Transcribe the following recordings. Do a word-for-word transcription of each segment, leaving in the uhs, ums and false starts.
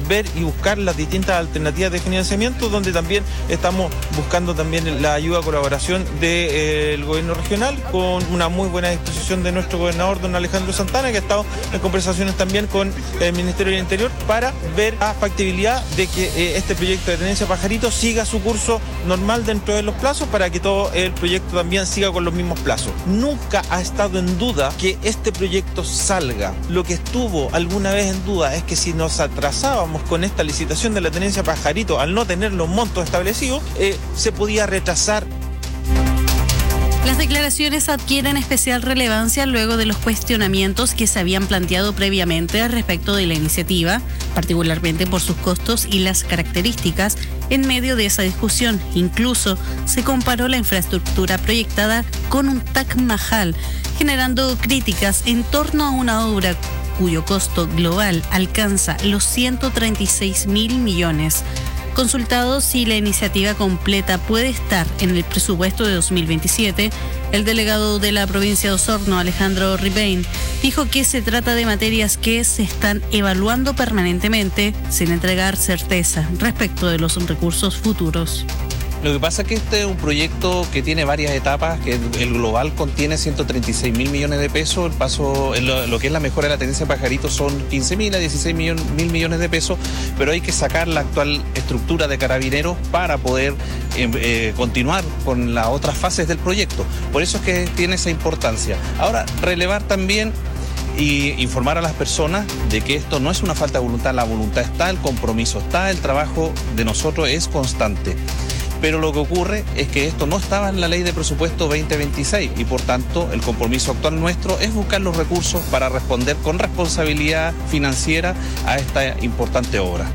ver y buscar las distintas alternativas de financiamiento, donde también estamos buscando también la ayuda, colaboración del gobierno regional, con una muy buena disposición de nuestro gobernador, don Alejandro Santana, que ha estado en conversaciones también con el Ministerio del Interior para ver la factibilidad de que eh, este proyecto de Tenencia Pajarito siga su curso normal dentro de los plazos, para que todo el proyecto también siga con los mismos plazos. Nunca ha estado en duda que este proyecto salga. Lo que estuvo alguna vez en duda es que si nos atrasábamos con esta licitación de la Tenencia Pajarito al no tener los montos establecidos, eh, se podía retrasar. Las declaraciones adquieren especial relevancia luego de los cuestionamientos que se habían planteado previamente respecto de la iniciativa, particularmente por sus costos y las características. En medio de esa discusión, incluso se comparó la infraestructura proyectada con un Taj Mahal, generando críticas en torno a una obra cuyo costo global alcanza los ciento treinta y seis mil millones. Consultado si la iniciativa completa puede estar en el presupuesto de dos mil veintisiete, el delegado de la provincia de Osorno, Alejandro Ribein, dijo que se trata de materias que se están evaluando permanentemente sin entregar certeza respecto de los recursos futuros. Lo que pasa es que este es un proyecto que tiene varias etapas, que el global contiene ciento treinta y seis mil millones de pesos, el paso, lo, lo que es la mejora de la Tenencia Pajarito son quince mil a dieciséis mil millones de pesos, pero hay que sacar la actual estructura de Carabineros para poder eh, eh, continuar con las otras fases del proyecto. Por eso es que tiene esa importancia. Ahora, relevar también y informar a las personas de que esto no es una falta de voluntad, la voluntad está, el compromiso está, el trabajo de nosotros es constante. Pero lo que ocurre es que esto no estaba en la ley de presupuesto veinte veintiséis y por tanto el compromiso actual nuestro es buscar los recursos para responder con responsabilidad financiera a esta importante obra.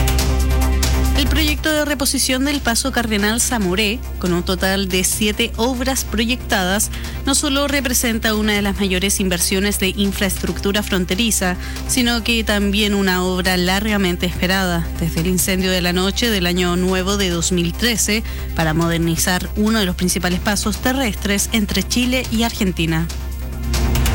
El proyecto de reposición del Paso Cardenal Zamoré, con un total de siete obras proyectadas, no solo representa una de las mayores inversiones de infraestructura fronteriza, sino que también una obra largamente esperada desde el incendio de la noche del año nuevo de dos mil trece para modernizar uno de los principales pasos terrestres entre Chile y Argentina.